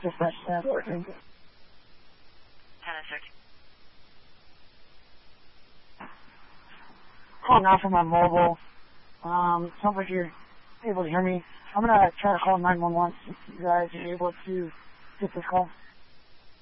Dispatch staff working. 10 and 13. Calling now from my mobile. Sounds like you're able to hear me. I'm going to try to call 911 if you guys are able to get this call.